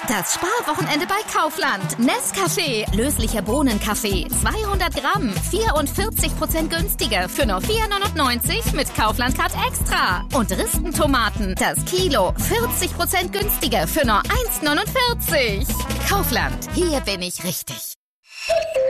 Das Sparwochenende bei Kaufland. Nescafé, löslicher Bohnenkaffee, 200 Gramm, 44% günstiger für nur 4,99 mit Kaufland Card Extra. Und Ristentomaten, das Kilo, 40% günstiger für nur 1,49. Kaufland, hier bin ich richtig.